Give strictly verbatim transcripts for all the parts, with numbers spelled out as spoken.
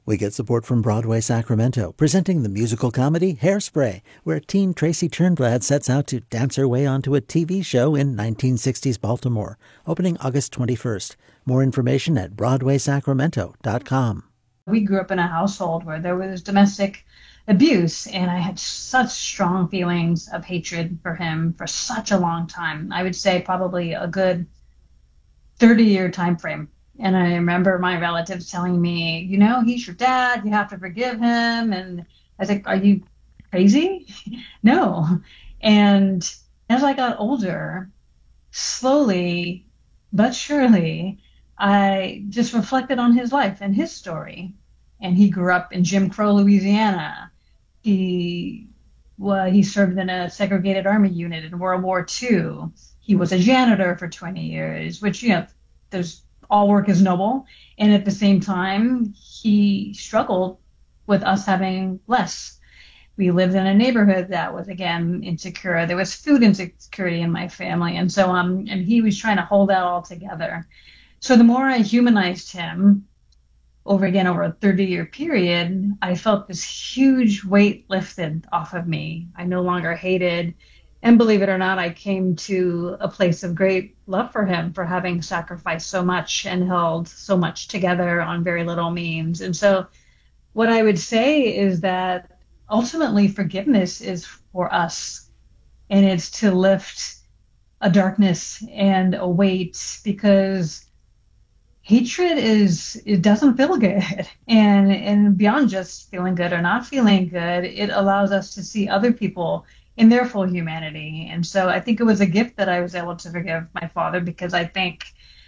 We get support from Broadway Sacramento, presenting the musical comedy Hairspray, where teen Tracy Turnblad sets out to dance her way onto a T V show in nineteen sixties Baltimore, opening August twenty-first. More information at broadway sacramento dot com. We grew up in a household where there was domestic abuse, and I had such strong feelings of hatred for him for such a long time. I would say probably a good thirty-year time frame. And I remember my relatives telling me, you know, he's your dad, you have to forgive him. And I was like, are you crazy? No. And as I got older, slowly but surely, I just reflected on his life and his story. And he grew up in Jim Crow, Louisiana. He well, he served in a segregated army unit in World War Two. He was a janitor for twenty years, which, you know, there's all work is noble. And at the same time, he struggled with us having less. We lived in a neighborhood that was, again, insecure. There was food insecurity in my family. And so, um, and he was trying to hold that all together. So the more I humanized him over again, over a thirty year period, I felt this huge weight lifted off of me. I no longer hated. And believe it or not, I came to a place of great love for him for having sacrificed so much and held so much together on very little means. And so what I would say is that ultimately forgiveness is for us, and it's to lift a darkness and a weight, because hatred is, it doesn't feel good. And, and beyond just feeling good or not feeling good, it allows us to see other people in their full humanity. And so I think it was a gift that I was able to forgive my father, because I think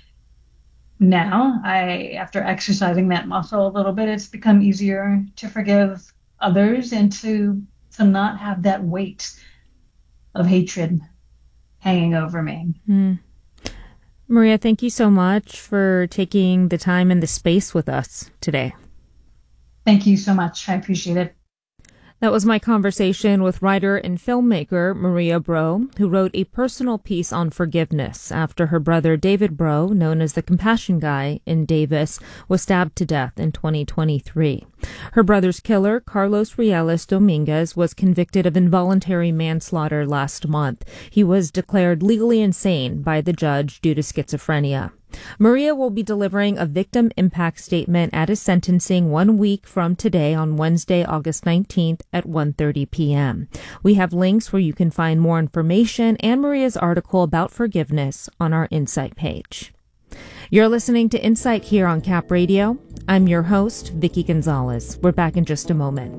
now, I, after exercising that muscle a little bit, it's become easier to forgive others and to, to not have that weight of hatred hanging over me. Mm. Maria, thank you so much for taking the time and the space with us today. Thank you so much. I appreciate it. That was my conversation with writer and filmmaker Maria Breaux, who wrote a personal piece on forgiveness after her brother David Breaux, known as the Compassion Guy in Davis, was stabbed to death in twenty twenty-three. Her brother's killer, Carlos Rieles Dominguez, was convicted of involuntary manslaughter last month. He was declared legally insane by the judge due to schizophrenia. Maria will be delivering a victim impact statement at his sentencing one week from today on Wednesday, August nineteenth at one thirty p.m. We have links where you can find more information and Maria's article about forgiveness on our Insight page. You're listening to Insight here on Cap Radio. I'm your host, Vicky Gonzalez. We're back in just a moment.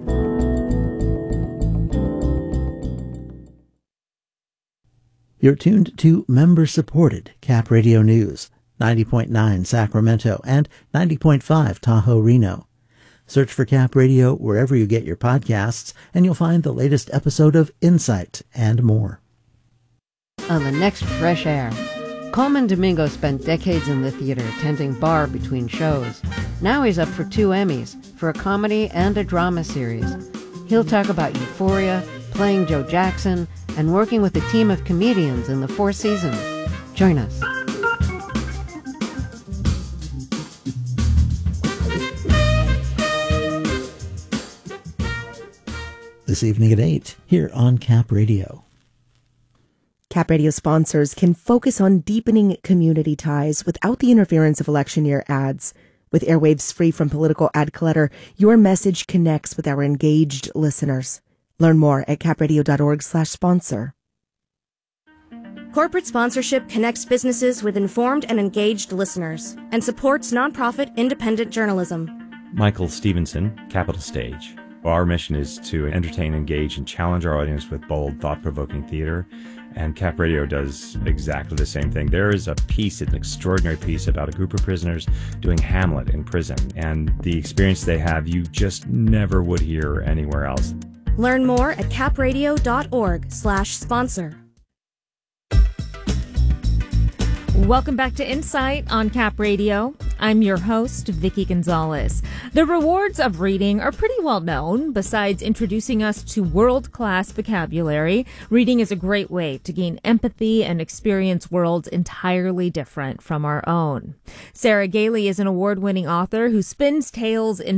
You're tuned to member-supported Cap Radio News, ninety point nine Sacramento and ninety point five Tahoe, Reno. Search for Cap Radio wherever you get your podcasts, and you'll find the latest episode of Insight and more. On the next Fresh Air, Coleman Domingo spent decades in the theater tending bar between shows. Now he's up for two Emmys for a comedy and a drama series. He'll talk about Euphoria, playing Joe Jackson, and working with a team of comedians in the Four Seasons. Join us. This evening at eight, here on Cap Radio. Cap Radio sponsors can focus on deepening community ties without the interference of election year ads. With airwaves free from political ad clutter, your message connects with our engaged listeners. Learn more at capradio.org slash sponsor. Corporate sponsorship connects businesses with informed and engaged listeners and supports nonprofit independent journalism. Michael Stevenson, Capital Stage. Our mission is to entertain, engage, and challenge our audience with bold, thought-provoking theater. And Cap Radio does exactly the same thing. There is a piece, an extraordinary piece about a group of prisoners doing Hamlet in prison. And the experience they have, you just never would hear anywhere else. Learn more at capradio.org slash sponsor. Welcome back to Insight on Cap Radio. I'm your host, Vicky Gonzalez. The rewards of reading are pretty well known. Besides introducing us to world-class vocabulary, reading is a great way to gain empathy and experience worlds entirely different from our own. Sarah Gailey is an award-winning author who spins tales in